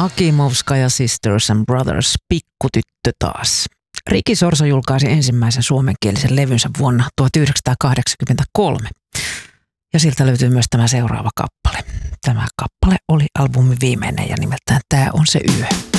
Akimovskaja Sisters and Brothers, pikkutyttö taas. Riki Sorsa julkaisi ensimmäisen suomenkielisen levynsä vuonna 1983. Ja siltä löytyy myös tämä seuraava kappale. Tämä kappale oli albumin viimeinen ja nimeltään Tää on se yö.